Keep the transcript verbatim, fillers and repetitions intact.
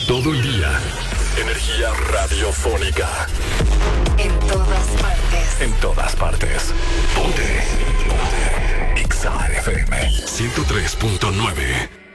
Todo el día. Energía radiofónica. En todas partes. En todas partes. Ponte. Ponte. Exa F M ciento tres punto nueve.